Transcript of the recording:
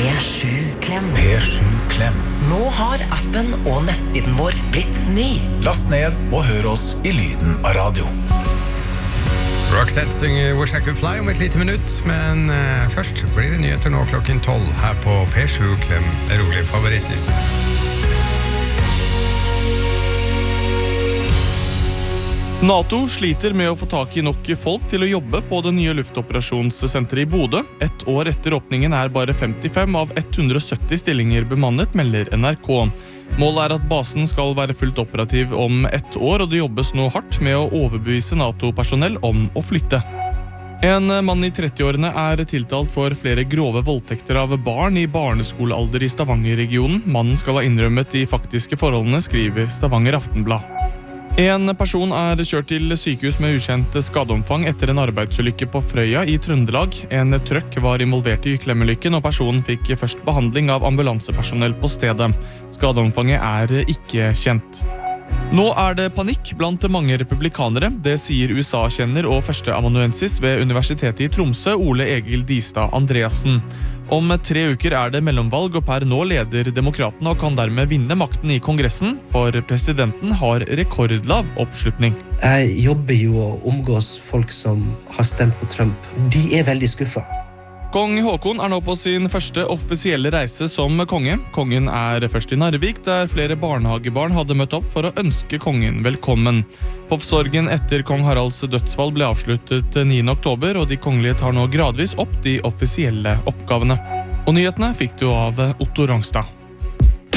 P7-klem. P7-klem. Nå har appen og nettsiden vår blitt ny. Last ned og hør oss i lyden av radio. Roxette synger Wish I Could Fly om et lite minutt, men først blir det nyheter nå klokken 12 her på P7-klem, rolige favoritter. NATO sliter med å få tak i nok folk til å jobbe på det nye luftoperasjonssenteret i Bodø. Et år etter åpningen bare 55 av 170 stillinger bemannet, melder NRK. Målet at basen skal være fullt operativ om et år, og det jobbes nå hardt med å overbevise NATO-personell om å flytte. En mann i 30-årene tiltalt for flere grove voldtekter av barn i barneskolealder i Stavanger-regionen. Mannen skal ha innrømmet de faktiske forholdene, skriver Stavanger Aftenblad. En person kjørt til sykehus med ukjent skadeomfang etter en arbeidsulykke på Frøya i Trøndelag. En trøkk var involvert i klemmulykken, og personen fikk først behandling av ambulansepersonell på stedet. Skadeomfanget ikke kjent. Nå det panikk blant mange republikanere. Det sier USA-kjenner og førsteamanuensis ved Universitetet i Tromsø, Ole Egil Distad Andreassen. Om 3 uker det mellomvalg, og per nå leder demokratene og kan dermed vinne makten i Kongressen, for presidenten har rekordlav oppslutning. Jeg jobber jo og omgås folk som har stemt på Trump. De veldig skuffet. Kong Håkon nå på sin første offisielle reise som konge. Kongen først i Narvik, der flere barnehagebarn hadde møtt opp for å ønske kongen velkommen. Hoffsorgen etter kong Haralds dødsfall ble avsluttet 9. oktober, og de kongelige tar nå gradvis opp de offisielle oppgavene. Og nyhetene fikk du av Otto Rangstad.